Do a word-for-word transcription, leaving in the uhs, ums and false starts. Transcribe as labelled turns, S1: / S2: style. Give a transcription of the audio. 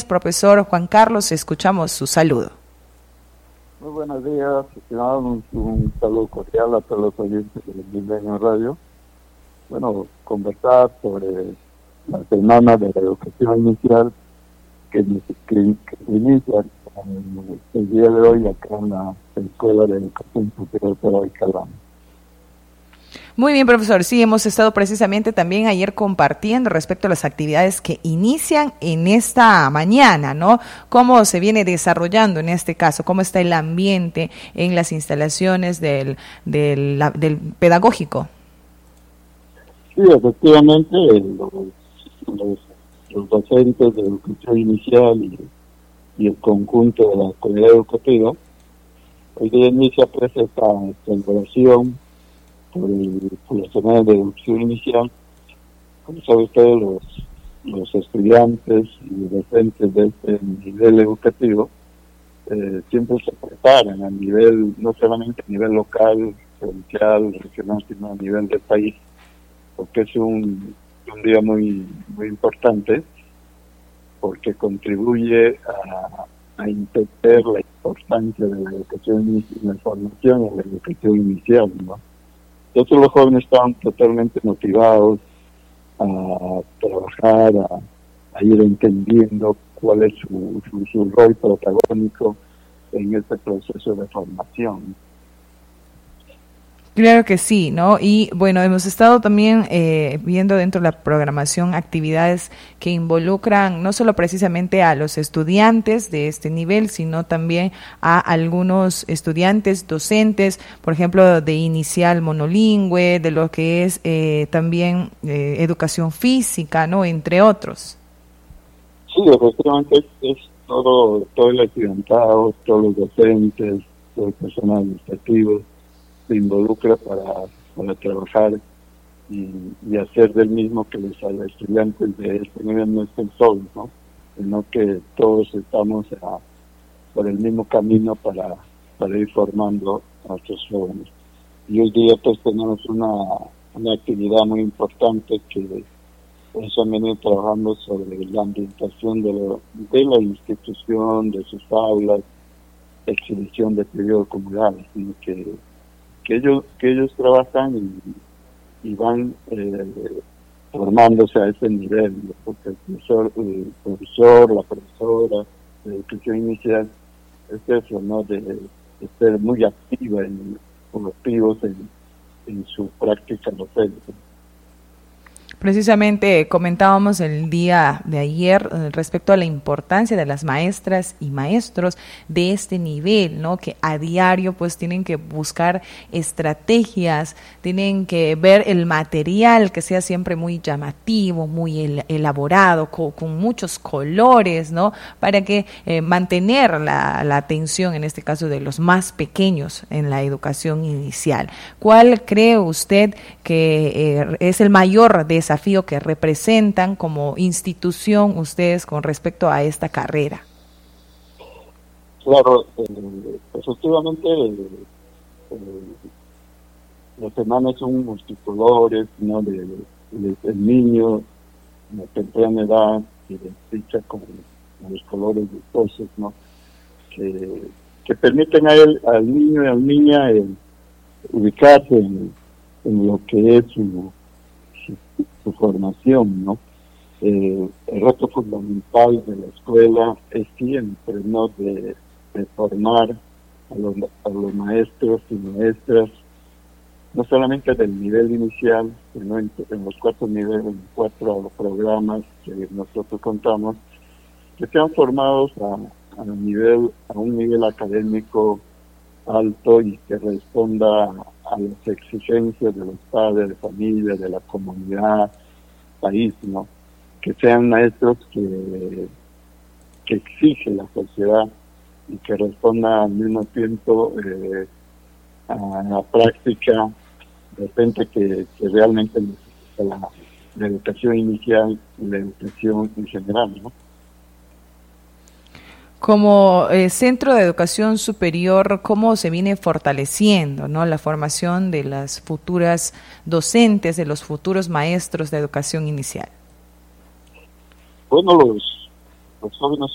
S1: profesor Juan Carlos, escuchamos su saludo.
S2: Muy buenos días, estimados, un, un saludo cordial a todos los oyentes de Milenio Radio. Bueno, conversar sobre la semana de la educación inicial que, que, que se inicia el, el día de hoy acá en la Escuela de Educación Superior Pedro Calván.
S1: Muy bien, profesor. Sí, hemos estado precisamente también ayer compartiendo respecto a las actividades que inician en esta mañana, ¿no? ¿Cómo se viene desarrollando en este caso? ¿Cómo está el ambiente en las instalaciones del, del, del pedagógico?
S2: Sí, efectivamente, los, los, los docentes de educación inicial y, y el conjunto de la comunidad educativa, hoy día inicia pues esta celebración por, el, por la semana de educación inicial. Como sabe usted, los, los estudiantes y docentes de este nivel educativo eh, siempre se preparan a nivel, no solamente a nivel local, provincial, regional, sino a nivel del país, porque es un, un día muy muy importante, porque contribuye a, a entender la importancia de la educación y la formación en la educación inicial, ¿no? Entonces los jóvenes estaban totalmente motivados a trabajar, a, a ir entendiendo cuál es su, su, su rol protagónico en este proceso de formación.
S1: Claro que sí, ¿no? Y bueno, hemos estado también eh, viendo dentro de la programación actividades que involucran no solo precisamente a los estudiantes de este nivel, sino también a algunos estudiantes, docentes, por ejemplo, de inicial monolingüe, de lo que es eh, también eh, educación física, ¿no? Entre otros.
S2: Sí, efectivamente es, es todo, todo el estudiantado, todos los docentes, todo el personal administrativo se involucra para, para trabajar y, y hacer del mismo que los estudiantes de este nivel no estén solos, ¿no? Sino que todos estamos a, por el mismo camino para, para ir formando a nuestros jóvenes. Y hoy día pues tenemos una, una actividad muy importante que es también trabajando sobre la ambientación de, lo, de la institución, de sus aulas, exhibición de periodos comunales, sino que que ellos que ellos trabajan y, y van eh, formándose a ese nivel, ¿no? Porque el profesor, el profesor, la profesora de educación inicial es eso, ¿no? De, de ser muy activa en, o activos en, en su práctica docente.
S1: Precisamente comentábamos el día de ayer eh, respecto a la importancia de las maestras y maestros de este nivel, ¿no? Que a diario pues tienen que buscar estrategias, tienen que ver el material que sea siempre muy llamativo, muy el, elaborado, con, con muchos colores, ¿no? Para que eh, mantener la, la atención, en este caso de los más pequeños en la educación inicial. ¿Cuál cree usted que eh, es el mayor desafío que representan como institución ustedes con respecto a esta carrera?
S2: Claro, eh, efectivamente eh, eh, los semanas son multicolores, ¿no? De, de, el niño a temprana edad se identifica con, con los colores gustosos, ¿no? Que, que permiten a él, al niño y a la niña eh, ubicarse en, en lo que es su Su, su formación, ¿no? Eh, el reto fundamental de la escuela es siempre, ¿no? De, de formar a los, a los maestros y maestras, no solamente del nivel inicial, sino en, en los cuatro niveles, en cuatro programas que nosotros contamos, que sean formados a, a nivel, a un nivel académico alto y que responda a las exigencias de los padres de familia, de la comunidad, país, ¿no? Que sean maestros que, que exige la sociedad y que responda al mismo tiempo eh, a la práctica de gente que, que realmente necesita la, la educación inicial y la educación en general, ¿no?
S1: Como eh, centro de educación superior, ¿cómo se viene fortaleciendo, ¿no? La formación de las futuras docentes, de los futuros maestros de educación inicial?
S2: Bueno, los, los jóvenes